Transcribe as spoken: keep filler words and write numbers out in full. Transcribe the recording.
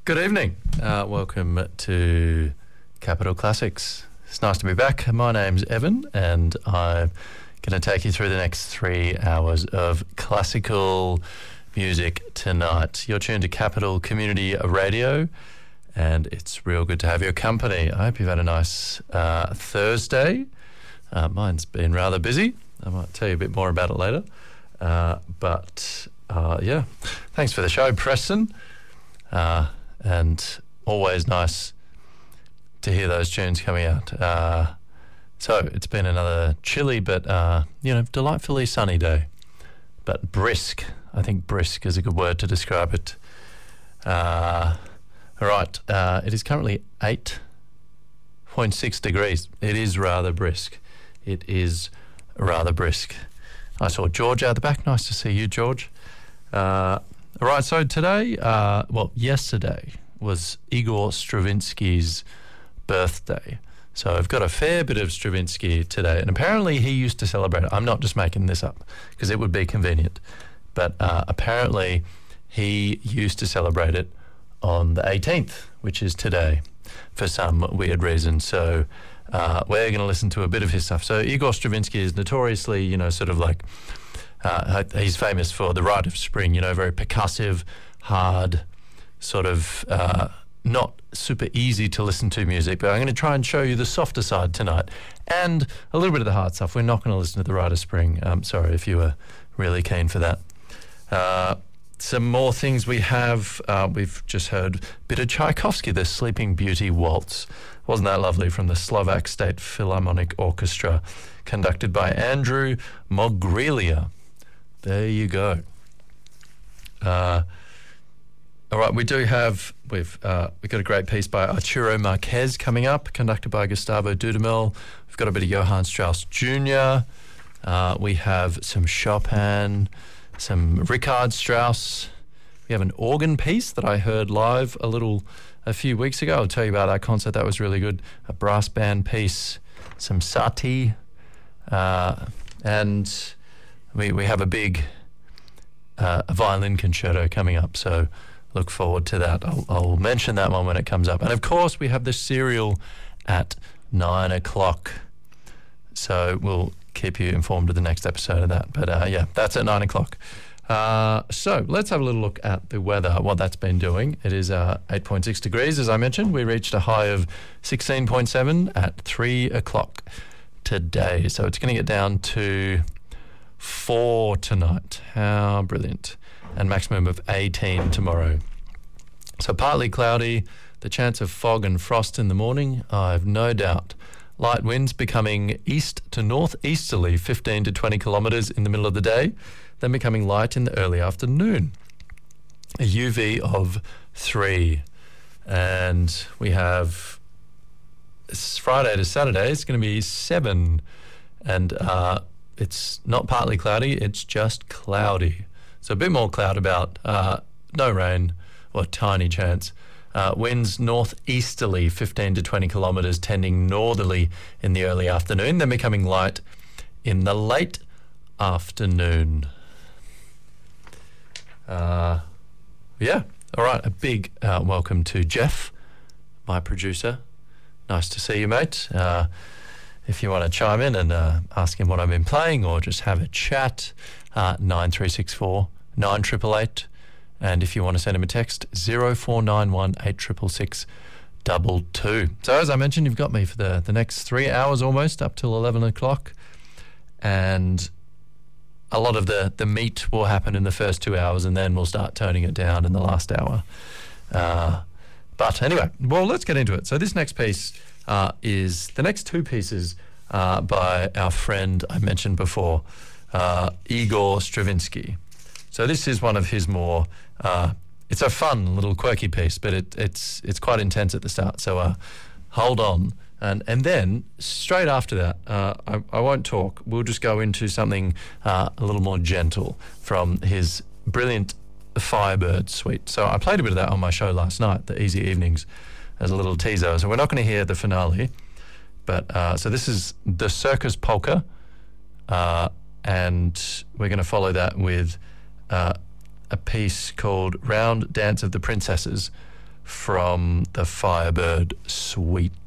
Good evening. Uh, welcome to Capital Classics. It's nice to be back. My name's Evan, and I'm going to take you through the next three hours of classical music tonight. You're tuned to Capital Community Radio, and it's real good to have your company. I hope you've had a nice uh, Thursday. Uh, mine's been rather busy. I might tell you a bit more about it later. Uh, but, uh, yeah, thanks for the show, Preston. Uh, and always nice to hear those tunes coming out. Uh, so it's been another chilly but, uh, you know, delightfully sunny day. But brisk. I think brisk is a good word to describe it. Uh, all right. Uh, it is currently eight point six degrees. It is rather brisk. It is rather brisk. I saw George out the back. Nice to see you, George. Uh, all right, so today, uh, well, yesterday was Igor Stravinsky's birthday. So I've got a fair bit of Stravinsky today. And apparently he used to celebrate it. I'm not just making this up because it would be convenient. But uh, apparently he used to celebrate it on the eighteenth, which is today, for some weird reason. So uh, we're going to listen to a bit of his stuff. So Igor Stravinsky is notoriously, you know, sort of like, uh, he's famous for the Rite of Spring, you know, very percussive, hard, sort of uh, not super easy to listen to music. But I'm going to try and show you the softer side tonight and a little bit of the hard stuff. We're not going to listen to the Rite of Spring. Um, sorry if you were really keen for that. Uh, some more things we have. Uh, we've just heard a bit of Tchaikovsky, the Sleeping Beauty Waltz. Wasn't that lovely? From the Slovak State Philharmonic Orchestra, conducted by Andrew Mogrilia. There you go. Uh, all right, we do have, we've uh, we've got a great piece by Arturo Marquez coming up, conducted by Gustavo Dudamel. We've got a bit of Johann Strauss Junior Uh, we have some Chopin, some Richard Strauss. We have an organ piece that I heard live a little a few weeks ago. I'll tell you about that concert. That was really good. A brass band piece, some Satie, uh, and we we have a big uh, a violin concerto coming up. So look forward to that. I'll, I'll mention that one when it comes up. And of course, we have the serial at nine o'clock. So we'll keep you informed of the next episode of that. But uh, yeah, that's at nine o'clock. Uh, so let's have a little look at the weather, what that's been doing. It is uh, eight point six degrees, as I mentioned. We reached a high of sixteen point seven at three o'clock today. So it's going to get down to four tonight. How brilliant. And maximum of eighteen tomorrow. So partly cloudy, the chance of fog and frost in the morning, I've no doubt. Light winds becoming east to northeasterly, fifteen to twenty kilometres in the middle of the day, then becoming light in the early afternoon. A U V of three. And we have it's Friday to Saturday, it's going to be seven. And uh, it's not partly cloudy, it's just cloudy. So a bit more cloud about, uh, no rain, or tiny chance. Uh, winds northeasterly, fifteen to twenty kilometres, tending northerly in the early afternoon, then becoming light in the late afternoon. Uh, yeah, all right, a big uh, welcome to Jeff, my producer. Nice to see you, mate. Uh, if you want to chime in and uh, ask him what I've been playing or just have a chat, uh, nine three six four, nine eight eight eight. And if you want to send him a text, zero four nine one, eight six six six, two two. So as I mentioned, you've got me for the, the next three hours almost, up till eleven o'clock. And a lot of the, the meat will happen in the first two hours, and then we'll start toning it down in the last hour. Uh, but anyway, well, let's get into it. So this next piece uh, is the next two pieces uh, by our friend I mentioned before, uh, Igor Stravinsky. So this is one of his more, uh, it's a fun little quirky piece, but it, it's it's quite intense at the start. So uh, hold on. And and then straight after that, uh, I, I won't talk. We'll just go into something uh, a little more gentle from his brilliant Firebird suite. So I played a bit of that on my show last night, the Easy Evenings, as a little teaser. So we're not going to hear the finale. But uh, so this is the Circus Polka. Uh, and we're going to follow that with uh, a piece called Round Dance of the Princesses from the Firebird Suite